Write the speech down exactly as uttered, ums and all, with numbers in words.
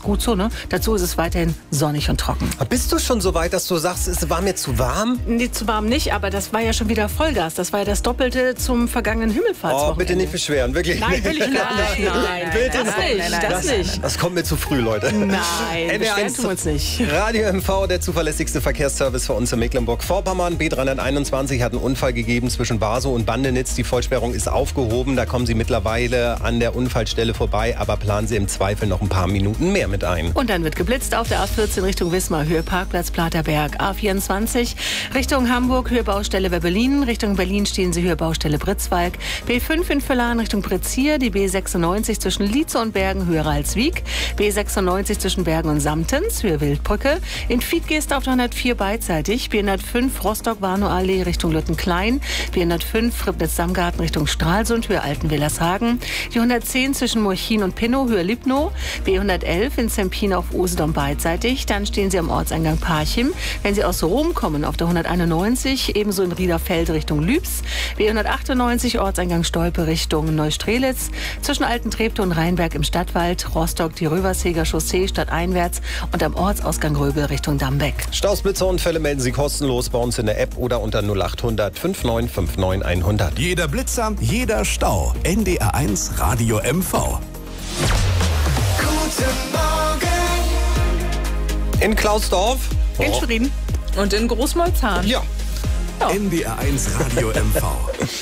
gut so. Ne? Dazu ist es weiterhin sonnig und trocken. Bist du schon so weit, dass du sagst, es war mir zu warm? Nee, zu warm nicht, aber das war ja schon wieder Vollgas. Das war ja das Doppelte zum vergangenen Himmelfahrtswochenende. Oh, bitte nicht beschweren, wirklich. Nein, will ich nicht. Nein, nein, bitte das nicht. nicht. Das, Das, nicht. das kommt mir zu früh, Leute. Nein, N D R beschweren eins tun wir uns nicht. Radio M V, der zuverlässigste Verkehrsservice für uns in Mecklenburg-Vorpommern. B dreihunderteinundzwanzig hat einen Unfall gegeben zwischen Barsow und Bandenitz. Die Vollsperrung ist aufgehoben. Da kommen Sie mittlerweile an der Unfallstelle vorbei. Aber planen Sie im Zweifel noch ein paar Minuten mehr mit ein. Und dann wird geblitzt auf der A vierzehn Richtung Wismar, Höhe Parkplatz Platerberg. A vierundzwanzig Richtung Hamburg, Höhe Baustelle Werbelin. Richtung Berlin stehen Sie, Höhe Baustelle Britzwalk. B fünf in Völlern Richtung Britzier. Die B sechsundneunzig zwischen Lietze und Bergen, Höhe Ralswiek. B sechsundneunzig zwischen Bergen und Samtens, Höhe Wildbrücke. In Fiedgest auf der hundertvier beidseitig. B hundertfünf Rostock-Warnow-Allee Richtung Lüttenklein. B hundertfünf Fribnitz-Samgarten Richtung Stralsund, Höhe Altenwillershagen. Die hundertzehn zwischen Murchin und Pinnow, Höhe Lipnow. B hundertelf in Zempin auf Usedom beidseitig. Dann stehen Sie am Ortseingang Parchim. Wenn Sie aus Rom kommen, auf der hunderteinundneunzig, ebenso in Riederfeld Richtung Lübs. B hundertachtundneunzig Ortseingang Stolpe Richtung Neustrelitz. Zwischen Alten Treptow und Rheinberg im Stadtwald. Rostock die Röversheger Chaussee stadteinwärts und am Ortsausgang Röbel Richtung Dambeck. Staus, Blitzer und Fälle melden Sie kostenlos bei uns in der App oder unter null achthundert fünfundneunzig neunundfünfzig hundert. Jeder Blitzer, jeder Stau. N D R eins Radio M V. Guten Morgen. In Klausdorf. In Oh. Schwerin. Und in Großmolzahn. Ja. N D R eins Radio M V.